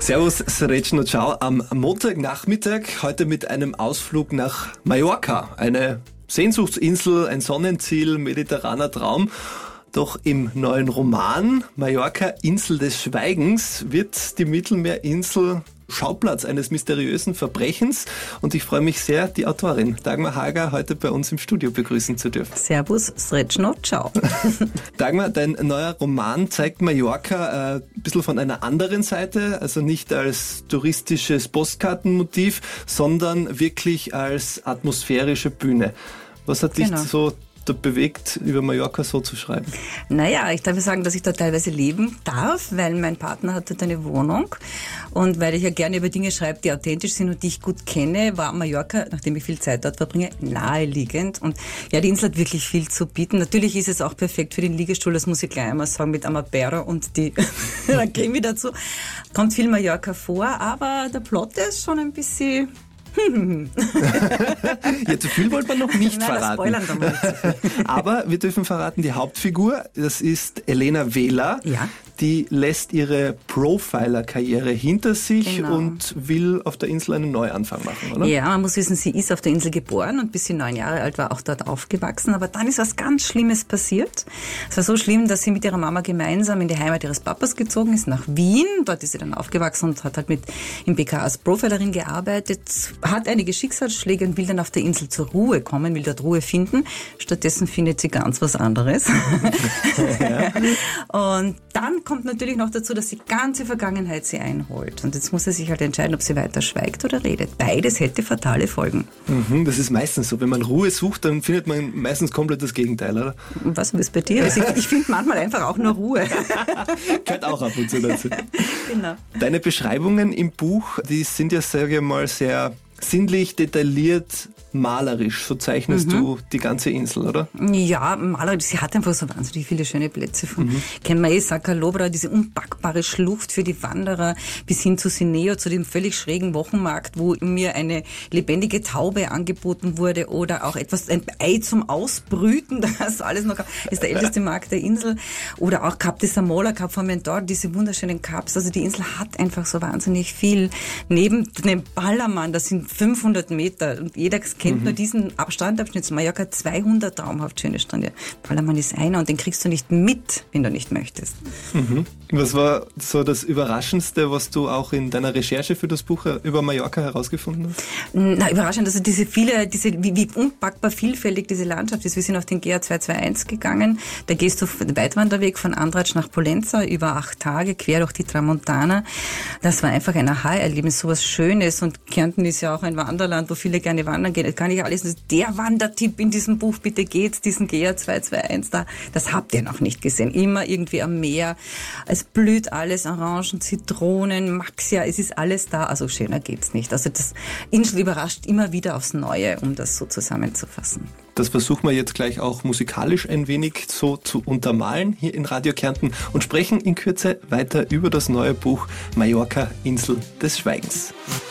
Servus, Srećno, ciao. Am Montagnachmittag heute mit einem Ausflug nach Mallorca. Eine Sehnsuchtsinsel, ein Sonnenziel, mediterraner Traum. Doch im neuen Roman Mallorca, Insel des Schweigens wird die Mittelmeerinsel Schauplatz eines mysteriösen Verbrechens. Und ich freue mich sehr, die Autorin Dagmar Hager heute bei uns im Studio begrüßen zu dürfen. Servus, Srećno, ciao. Dagmar, dein neuer Roman zeigt Mallorca ein bisschen von einer anderen Seite, also nicht als touristisches Postkartenmotiv, sondern wirklich als atmosphärische Bühne. Was hat dich so bewegt, über Mallorca so zu schreiben? Naja, ich darf sagen, dass ich da teilweise leben darf, weil mein Partner hat dort eine Wohnung und weil ich ja gerne über Dinge schreibe, die authentisch sind und die ich gut kenne, war Mallorca, nachdem ich viel Zeit dort verbringe, naheliegend. Und ja, die Insel hat wirklich viel zu bieten. Natürlich ist es auch perfekt für den Liegestuhl, das muss ich gleich einmal sagen, mit Amapera und die Creme dazu. Kommt viel Mallorca vor, aber der Plot ist schon ein bisschen... Ja, zu viel wollte man noch nicht verraten. Spoilern wir mal nicht zu viel. Aber wir dürfen verraten, die Hauptfigur, das ist Elena Vela. Ja. Die lässt ihre Profiler-Karriere hinter sich und will auf der Insel einen Neuanfang machen, oder? Ja, man muss wissen, sie ist auf der Insel geboren und bis sie 9 Jahre alt war, auch dort aufgewachsen. Aber dann ist was ganz Schlimmes passiert. Es war so schlimm, dass sie mit ihrer Mama gemeinsam in die Heimat ihres Papas gezogen ist, nach Wien. Dort ist sie dann aufgewachsen und hat halt im BK als Profilerin gearbeitet, hat einige Schicksalsschläge und will dann auf der Insel zur Ruhe kommen, will dort Ruhe finden. Stattdessen findet sie ganz was anderes. Ja. Und dann kommt natürlich noch dazu, dass die ganze Vergangenheit sie einholt. Und jetzt muss sie sich halt entscheiden, ob sie weiter schweigt oder redet. Beides hätte fatale Folgen. Das ist meistens so. Wenn man Ruhe sucht, dann findet man meistens komplett das Gegenteil, oder? Was ist bei dir? Also ich finde manchmal einfach auch nur Ruhe. Gehört auch ab und zu dazu. Genau. Deine Beschreibungen im Buch, die sind ja, sage ich mal, sehr sinnlich, detailliert, malerisch. So zeichnest du die ganze Insel, oder? Ja, malerisch. Sie hat einfach so wahnsinnig viele schöne Plätze. Kennen wir Sacalobra, diese unpackbare Schlucht für die Wanderer, bis hin zu Sineo, zu dem völlig schrägen Wochenmarkt, wo mir eine lebendige Taube angeboten wurde oder auch ein Ei zum Ausbrüten. Das alles noch ist der älteste Markt der Insel. Oder auch Cap de Samola, Cap Formentor, diese wunderschönen Caps. Also die Insel hat einfach so wahnsinnig viel. Neben dem Ballermann, das sind 500 Meter und jeder kennt nur diesen Strandabschnitt. Mallorca 200 traumhaft schöne Strände. Ballermann ist einer und den kriegst du nicht mit, wenn du nicht möchtest. Was war so das Überraschendste, was du auch in deiner Recherche für das Buch über Mallorca herausgefunden hast? Na, überraschend, also wie unpackbar vielfältig diese Landschaft ist. Wir sind auf den GA 221 gegangen. Da gehst du den Weitwanderweg von Andratx nach Pollença über 8 Tage, quer durch die Tramontana. Das war einfach ein Aha-Erlebnis, sowas Schönes. Und Kärnten ist ja auch ein Wanderland, wo viele gerne wandern gehen. Das kann ich alles. Der Wandertipp in diesem Buch, bitte geht diesen GA 221 da. Das habt ihr noch nicht gesehen. Immer irgendwie am Meer. Es blüht alles, Orangen, Zitronen, Maxia, es ist alles da. Also schöner geht's nicht. Also das Insel überrascht immer wieder aufs Neue, um das so zusammenzufassen. Das versuchen wir jetzt gleich auch musikalisch ein wenig so zu untermalen hier in Radio Kärnten und sprechen in Kürze weiter über das neue Buch Mallorca, Insel des Schweigens.